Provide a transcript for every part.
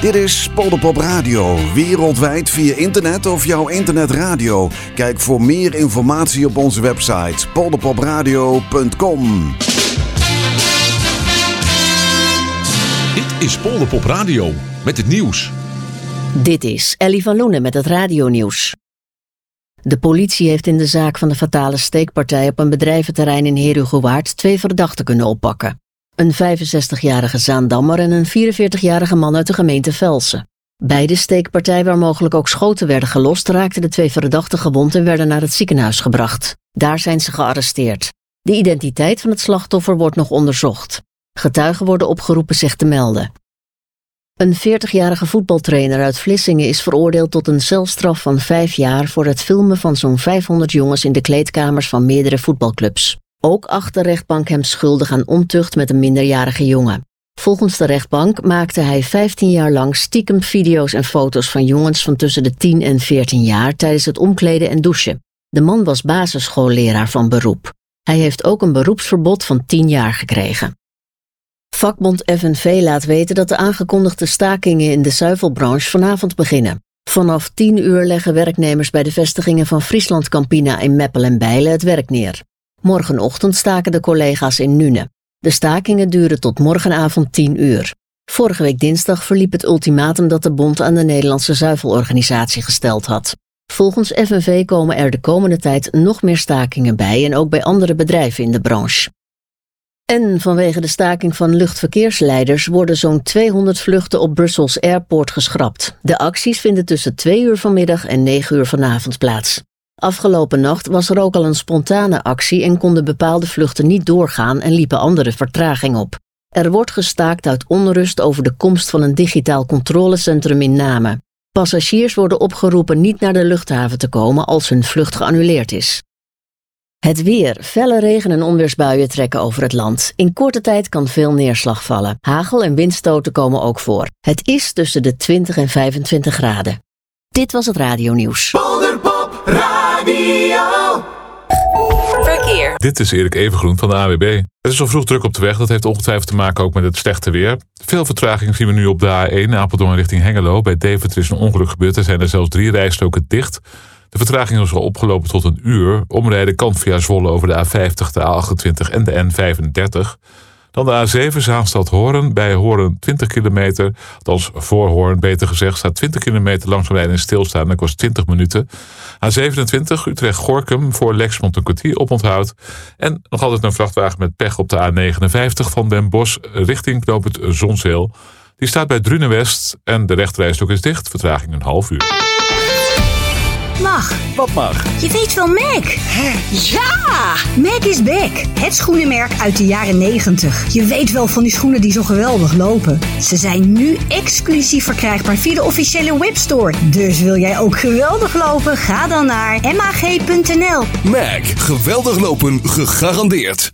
Dit is Polderpop Radio, wereldwijd via internet of jouw internetradio. Kijk voor meer informatie op onze website polderpopradio.com. Dit is Polderpop Radio met het nieuws. Dit is Ellie van Loenen met het radionieuws. De politie heeft in de zaak van de fatale steekpartij op een bedrijventerrein in Herugewaard 2 verdachten kunnen oppakken. Een 65-jarige Zaandammer en een 44-jarige man uit de gemeente Velsen. Bij de steekpartij, waar mogelijk ook schoten werden gelost, raakten de 2 verdachten gewond en werden naar het ziekenhuis gebracht. Daar zijn ze gearresteerd. De identiteit van het slachtoffer wordt nog onderzocht. Getuigen worden opgeroepen zich te melden. Een 40-jarige voetbaltrainer uit Vlissingen is veroordeeld tot een celstraf van 5 jaar voor het filmen van zo'n 500 jongens in de kleedkamers van meerdere voetbalclubs. Ook acht de rechtbank hem schuldig aan ontucht met een minderjarige jongen. Volgens de rechtbank maakte hij 15 jaar lang stiekem video's en foto's van jongens van tussen de 10 en 14 jaar tijdens het omkleden en douchen. De man was basisschoolleraar van beroep. Hij heeft ook een beroepsverbod van 10 jaar gekregen. Vakbond FNV laat weten dat de aangekondigde stakingen in de zuivelbranche vanavond beginnen. Vanaf 10 uur leggen werknemers bij de vestigingen van Friesland Campina in Meppel en Bijlen het werk neer. Morgenochtend staken de collega's in Nune. De stakingen duren tot morgenavond 10 uur. Vorige week dinsdag verliep het ultimatum dat de bond aan de Nederlandse zuivelorganisatie gesteld had. Volgens FNV komen er de komende tijd nog meer stakingen bij en ook bij andere bedrijven in de branche. En vanwege de staking van luchtverkeersleiders worden zo'n 200 vluchten op Brussels Airport geschrapt. De acties vinden tussen 2 uur vanmiddag en 9 uur vanavond plaats. Afgelopen nacht was er ook al een spontane actie en konden bepaalde vluchten niet doorgaan en liepen andere vertraging op. Er wordt gestaakt uit onrust over de komst van een digitaal controlecentrum in Namen. Passagiers worden opgeroepen niet naar de luchthaven te komen als hun vlucht geannuleerd is. Het weer. Felle regen- en onweersbuien trekken over het land. In korte tijd kan veel neerslag vallen. Hagel en windstoten komen ook voor. Het is tussen de 20 en 25 graden. Dit was het radionieuws. Polderpop Radio. Verkeer. Dit is Erik Evengroen van de AWB. Het is al vroeg druk op de weg. Dat heeft ongetwijfeld te maken ook met het slechte weer. Veel vertraging zien we nu op de A1 Apeldoorn richting Hengelo. Bij Deventer is een ongeluk gebeurd. Er zijn er zelfs 3 rijstroken dicht. De vertraging is al opgelopen tot 1 uur. Omrijden kan via Zwolle over de A50, de A28 en de N35. Dan de A7 Zaanstad-Hoorn. Bij Hoorn 20 kilometer. Althans voor Hoorn beter gezegd. Staat 20 kilometer langzaam rijden en stilstaan. Dat kost 20 minuten. A27 Utrecht-Gorkum voor Lexmond een kwartier oponthoud. En nog altijd een vrachtwagen met pech op de A59 van Den Bosch richting knooppunt Zonzeel. Die staat bij Drunewest en de rechterrijstrook is dicht. Vertraging een half uur. Mag. Wat mag? Je weet wel Mac. Ja! Mac is back. Het schoenenmerk uit de jaren 90. Je weet wel van die schoenen die zo geweldig lopen. Ze zijn nu exclusief verkrijgbaar via de officiële webstore. Dus wil jij ook geweldig lopen? Ga dan naar mag.nl. Mac, geweldig lopen, gegarandeerd.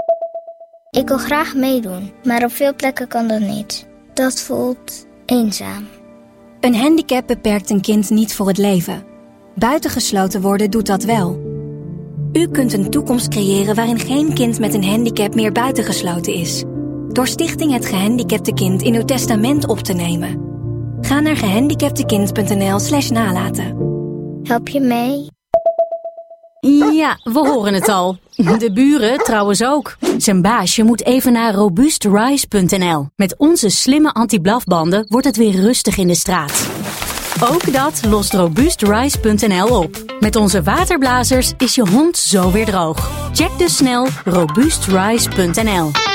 Ik wil graag meedoen, maar op veel plekken kan dat niet. Dat voelt eenzaam. Een handicap beperkt een kind niet voor het leven. Buitengesloten worden doet dat wel. U kunt een toekomst creëren waarin geen kind met een handicap meer buitengesloten is. Door Stichting Het Gehandicapte Kind in uw testament op te nemen. Ga naar gehandicaptekind.nl/nalaten. Help je mee? Ja, we horen het al. De buren trouwens ook. Zijn baasje moet even naar robuustrise.nl. Met onze slimme anti-blafbanden wordt het weer rustig in de straat. Ook dat lost robuustrise.nl op. Met onze waterblazers is je hond zo weer droog. Check dus snel robuustrise.nl.